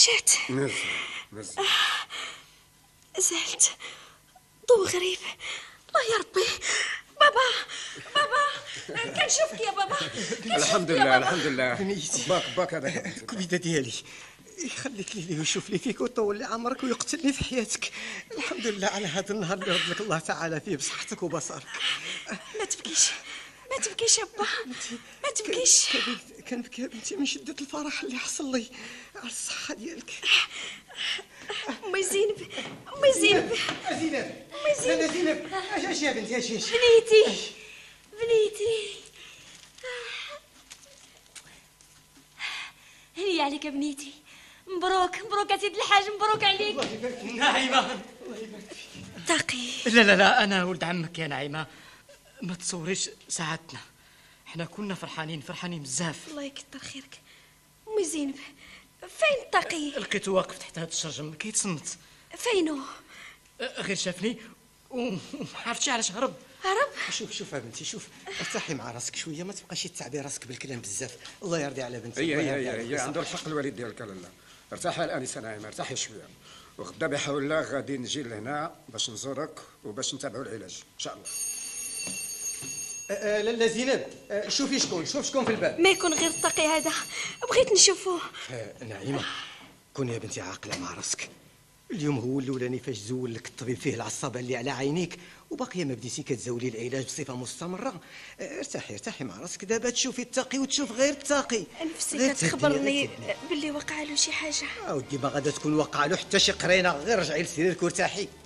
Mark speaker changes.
Speaker 1: مشات.
Speaker 2: نزل
Speaker 1: زالت ضو غريب. الله يا ربي. بابا كنشوفك يا بابا.
Speaker 2: الحمد لله الحمد لله.
Speaker 3: بنيتي
Speaker 2: باك هذاك
Speaker 3: الكبيده ديالي يخليك لي ويشوف لي فيك ويطول لي عمرك ويقتلني في حياتك. الحمد لله على هذا النهار اللي رد لك الله تعالى فيه بصحتك وبصرك.
Speaker 1: ما تبكيش يا با، ما تبكيش.
Speaker 3: كنبكي يا بنتي من شده الفرح اللي حصل لي على الصحه ديالك.
Speaker 1: امي زينب
Speaker 3: زينب اش يا بنتي اش
Speaker 1: بنيتي هني عليك يا بنيتي. مبروك يا سيد الحاج، مبروك عليك.
Speaker 3: الله يبارك فيك
Speaker 4: نعيمة.
Speaker 3: الله يبارك فيك.
Speaker 1: تقي.
Speaker 4: لا أنا ولد عمك يا نعيمة. ما تصوريش سعادتنا، احنا كنا فرحانين بزاف.
Speaker 1: الله يكثر خيرك. امي زينب فين تقي؟
Speaker 4: لقيته واقف تحت هذا الشرجم كيتصنت.
Speaker 1: فينو؟
Speaker 4: غير شافني وما عرفتش علاش هرب.
Speaker 3: شوف يا بنتي، شوف ارتاحي مع راسك شويه، ما تبقاش تعبي راسك بالكلام بزاف. الله يرضي على بنتي.
Speaker 2: هي عنده الحق الوالد ديالك. لا ارتاحي الانسه نعيمه، ارتاحي شويه، وغدا بحول الله غادي نجي لهنا باش نزورك وباش نتابعوا العلاج ان شاء الله.
Speaker 3: لا زينب، شوف شكون في الباب.
Speaker 1: ما يكون غير التقي هذا، بغيت نشوفوه.
Speaker 3: نعيمه كوني يا بنتي عاقله مع راسك. اليوم هو الاولاني فاش زول لك الطبيب فيه العصابه اللي على عينيك، وباقيه ما بديتي كتزاولي العلاج بصفه مستمره. ارتاحي مع راسك. دابا تشوفي التقي وتشوف غير التقي.
Speaker 1: نفسي كتخبرني باللي وقع له شي حاجه.
Speaker 3: ودي ما غادا تكون وقع له حتى شي قرينه. غير رجعي لسريرك وارتاحي.